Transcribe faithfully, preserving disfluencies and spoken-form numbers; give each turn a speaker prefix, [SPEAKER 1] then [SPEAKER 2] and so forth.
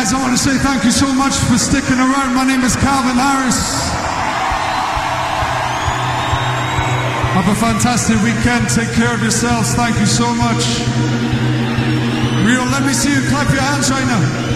[SPEAKER 1] guys, I want to say thank you so much for sticking around. My name is Calvin Harris. Have a fantastic weekend. Take care of yourselves. Thank you so much. Rio, let me see you clap your hands right now.